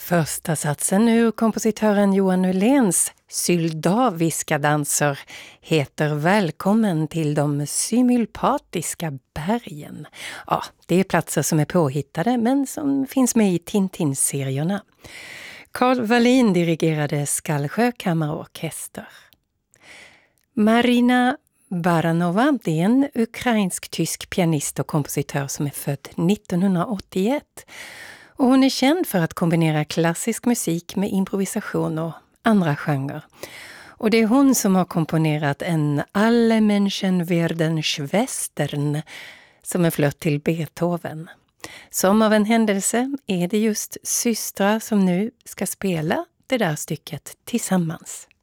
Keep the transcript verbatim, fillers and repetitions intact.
Första satsen ur kompositören Johan Nuléns Syldaviska danser heter Välkommen till de symulpatiska bergen. Ja, det är platser som är påhittade men som finns med i Tintin-serierna. Carl Wallin dirigerade Skallsjö kammarorkester. Marina Baranova är en ukrainsk-tysk pianist och kompositör som är född nittonhundraåttioett. Och hon är känd för att kombinera klassisk musik med improvisation och andra genrer. Och det är hon som har komponerat en Alle Menschen werden Schwestern som är flört till Beethoven. Som av en händelse är det just systrar som nu ska spela det där stycket tillsammans.